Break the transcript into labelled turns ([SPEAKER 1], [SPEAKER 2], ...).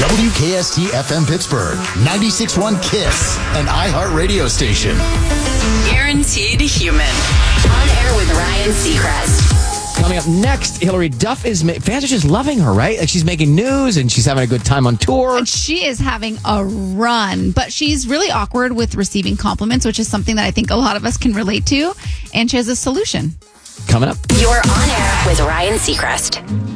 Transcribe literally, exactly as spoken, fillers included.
[SPEAKER 1] W K S T F M Pittsburgh, ninety-six point one KISS, an iHeart radio station.
[SPEAKER 2] Guaranteed human. On air with Ryan Seacrest.
[SPEAKER 3] Coming up next, Hillary Duff is... Ma- fans are just loving her, right? Like, she's making news and she's having a good time on tour.
[SPEAKER 4] And she is having a run, but she's really awkward with receiving compliments, which is something that I think a lot of us can relate to. And she has a solution.
[SPEAKER 3] Coming up.
[SPEAKER 2] You're on air with Ryan Seacrest.